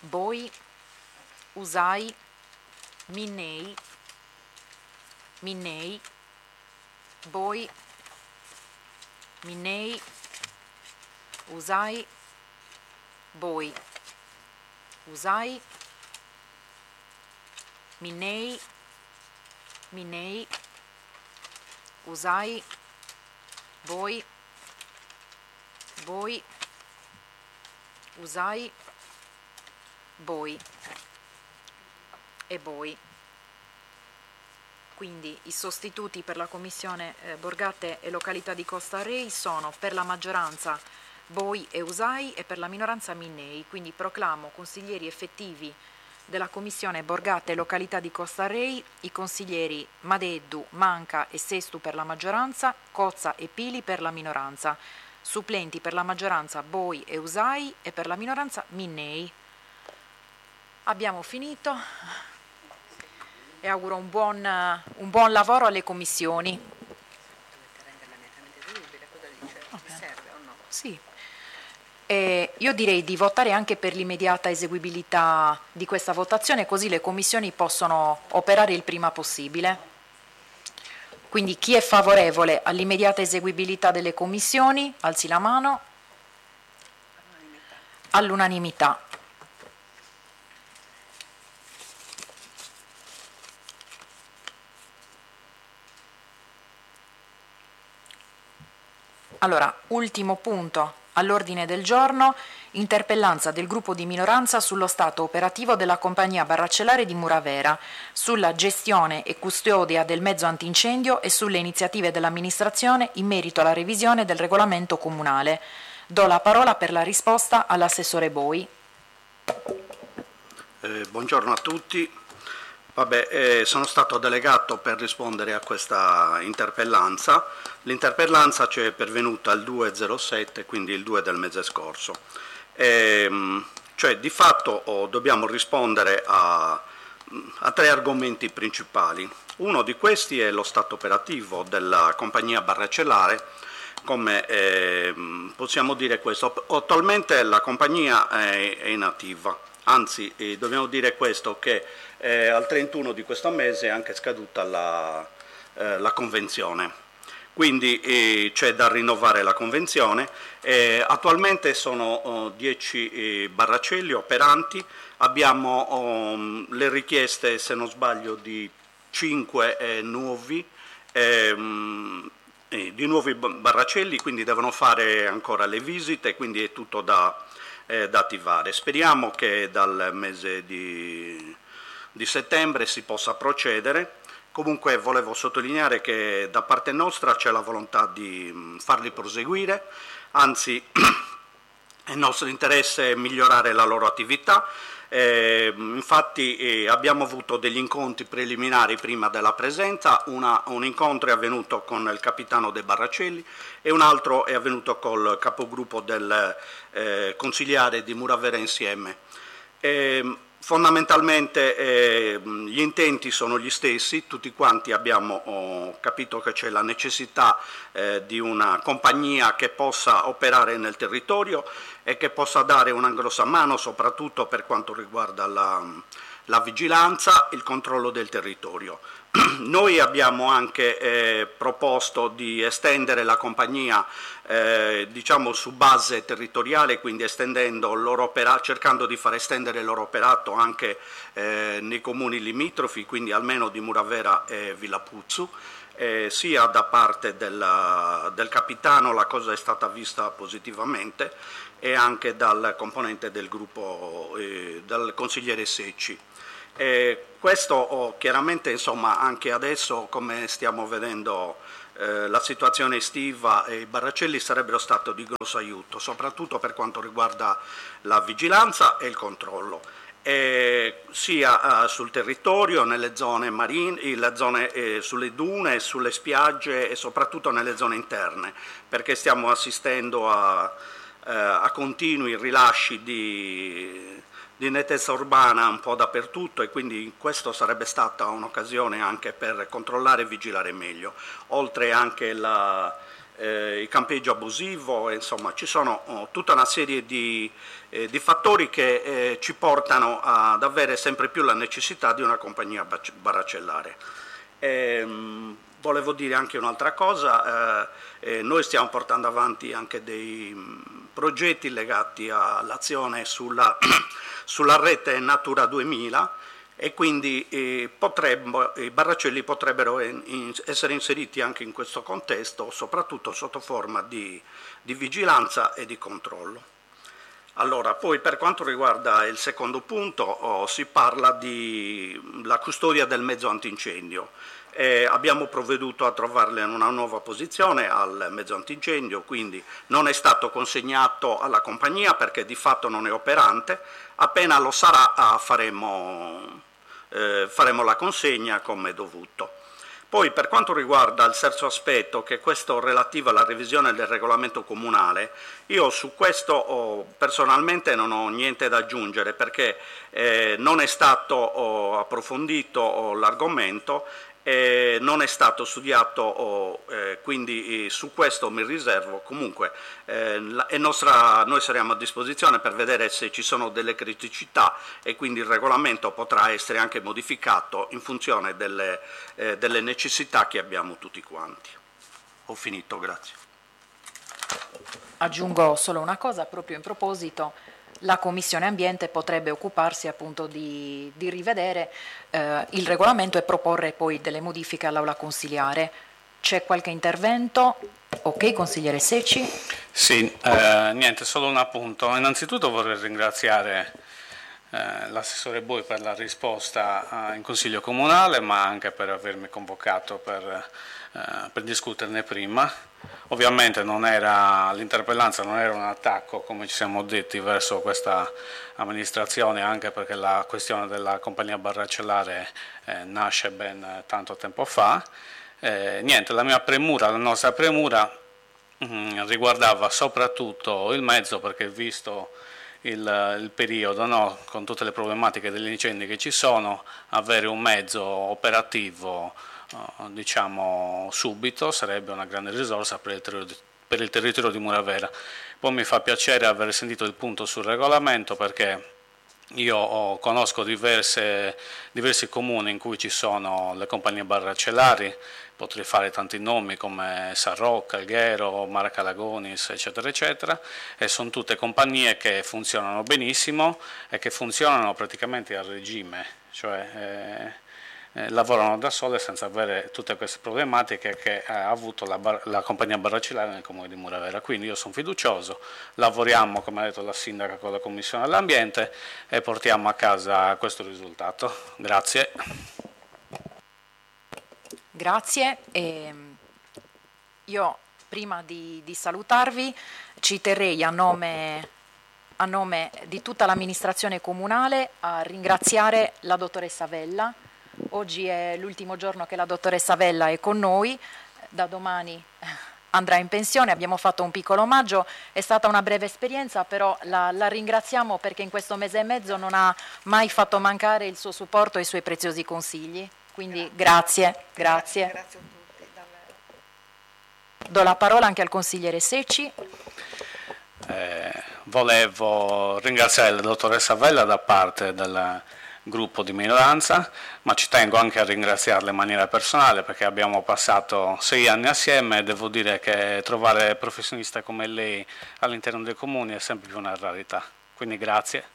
Boi, Usai, Minnei, Minnei, Boi, Minnei, Usai, Boi, Usai, Minnei, Minnei, Usai, Boi, Boi, Usai, Boi e Boi. Quindi i sostituti per la commissione Borgate e località di Costa Rei sono per la maggioranza Boi e Usai e per la minoranza Minnei. Quindi proclamo consiglieri effettivi della commissione Borgate e località di Costa Rei i consiglieri Madeddu, Manca e Sestu per la maggioranza, Cozza e Pili per la minoranza. Supplenti per la maggioranza Boi e Usai e per la minoranza Minnei. Abbiamo finito e auguro un buon lavoro alle commissioni. Serve o no? Sì. E io direi di votare anche per l'immediata eseguibilità di questa votazione, così le commissioni possono operare il prima possibile. Quindi chi è favorevole all'immediata eseguibilità delle commissioni, alzi la mano. All'unanimità. Allora, ultimo punto all'ordine del giorno, interpellanza del gruppo di minoranza sullo stato operativo della compagnia barracellare di Muravera, sulla gestione e custodia del mezzo antincendio e sulle iniziative dell'amministrazione in merito alla revisione del regolamento comunale. Do la parola per la risposta all'assessore Boi. Buongiorno a tutti. Sono stato delegato per rispondere a questa interpellanza. L'interpellanza ci è pervenuta il 2/07, quindi il 2 del mese scorso. Di fatto dobbiamo rispondere a 3 argomenti principali. Uno di questi è lo stato operativo della compagnia barracellare. Come possiamo dire questo? Attualmente la compagnia è inattiva, anzi dobbiamo dire questo che al 31 di questo mese è anche scaduta la convenzione, quindi c'è da rinnovare la convenzione. Attualmente sono 10 barracelli operanti, abbiamo le richieste, se non sbaglio, di 5 nuovi barracelli, quindi devono fare ancora le visite, quindi è tutto da attivare. Speriamo che dal mese di settembre si possa procedere. Comunque volevo sottolineare che da parte nostra c'è la volontà di farli proseguire, anzi è nostro interesse migliorare la loro attività. Infatti abbiamo avuto degli incontri preliminari prima della presenza, un incontro è avvenuto con il capitano dei barracelli e un altro è avvenuto col capogruppo del consigliare di Muravera Insieme. Fondamentalmente gli intenti sono gli stessi, tutti quanti abbiamo capito che c'è la necessità di una compagnia che possa operare nel territorio e che possa dare una grossa mano soprattutto per quanto riguarda la vigilanza, il controllo del territorio. Noi abbiamo anche proposto di estendere la compagnia diciamo su base territoriale, quindi estendendo il loro cercando di far estendere il loro operato anche nei comuni limitrofi, quindi almeno di Muravera e Villapuzzu. Sia da parte del capitano la cosa è stata vista positivamente e anche dal componente del gruppo, dal consigliere Secci. Questo chiaramente, insomma, anche adesso, come stiamo vedendo la situazione estiva, i barracelli sarebbero stati di grosso aiuto, soprattutto per quanto riguarda la vigilanza e il controllo, sia sul territorio, nelle zone marine, sulle dune, sulle spiagge e soprattutto nelle zone interne, perché stiamo assistendo a continui rilasci di nettezza urbana un po' dappertutto e quindi questo sarebbe stata un'occasione anche per controllare e vigilare meglio, oltre anche il campeggio abusivo, insomma ci sono tutta una serie di fattori che ci portano ad avere sempre più la necessità di una compagnia baracellare. Volevo dire anche un'altra cosa, noi stiamo portando avanti anche dei progetti legati all'azione sulla rete Natura 2000 e quindi i barracelli potrebbero essere inseriti anche in questo contesto, soprattutto sotto forma di vigilanza e di controllo. Allora, poi per quanto riguarda il secondo punto, si parla della custodia del mezzo antincendio. Abbiamo provveduto a trovarle una nuova posizione al mezzo antincendio, quindi non è stato consegnato alla compagnia perché di fatto non è operante. Appena lo sarà faremo la consegna come è dovuto. Poi per quanto riguarda il terzo aspetto, che è questo relativo alla revisione del regolamento comunale, io su questo personalmente non ho niente da aggiungere perché non è stato approfondito l'argomento, non è stato studiato, quindi su questo mi riservo. Comunque noi saremo a disposizione per vedere se ci sono delle criticità e quindi il regolamento potrà essere anche modificato in funzione delle necessità che abbiamo tutti quanti. Ho finito, grazie. Aggiungo solo una cosa, proprio in proposito. La Commissione Ambiente potrebbe occuparsi appunto di rivedere il regolamento e proporre poi delle modifiche all'Aula consiliare. C'è qualche intervento? Ok, consigliere Secci. Sì, niente, solo un appunto. Innanzitutto vorrei ringraziare l'assessore Boi per la risposta in Consiglio Comunale, ma anche per avermi convocato per discuterne prima. Ovviamente l'interpellanza non era un attacco, come ci siamo detti, verso questa amministrazione, anche perché la questione della compagnia barracellare nasce ben tanto tempo fa. Niente, la nostra premura riguardava soprattutto il mezzo, perché visto il periodo, no, con tutte le problematiche degli incendi che ci sono, avere un mezzo operativo diciamo subito sarebbe una grande risorsa per il territorio di Muravera. Poi mi fa piacere aver sentito il punto sul regolamento, perché io conosco diversi comuni in cui ci sono le compagnie barracellari, potrei fare tanti nomi come San Rocco, Alghero, Maracalagonis, eccetera, eccetera, e sono tutte compagnie che funzionano benissimo e che funzionano praticamente a regime, cioè lavorano da sole senza avere tutte queste problematiche che ha avuto la compagnia barracellare nel comune di Muravera. Quindi io sono fiducioso, lavoriamo, come ha detto la sindaca, con la Commissione dell'Ambiente e portiamo a casa questo risultato. Grazie. Grazie. Io prima di salutarvi ci terrei a nome di tutta l'amministrazione comunale a ringraziare la dottoressa Vella. Oggi è l'ultimo giorno che la dottoressa Vella è con noi, da domani andrà in pensione. Abbiamo fatto un piccolo omaggio, è stata una breve esperienza, però la ringraziamo perché in questo mese e mezzo non ha mai fatto mancare il suo supporto e i suoi preziosi consigli. Quindi grazie. Grazie a tutti. Do la parola anche al consigliere Secci. Volevo ringraziare la dottoressa Vella da parte del gruppo di minoranza, ma ci tengo anche a ringraziarla in maniera personale perché abbiamo passato 6 anni assieme e devo dire che trovare professionista come lei all'interno dei comuni è sempre più una rarità. Quindi grazie.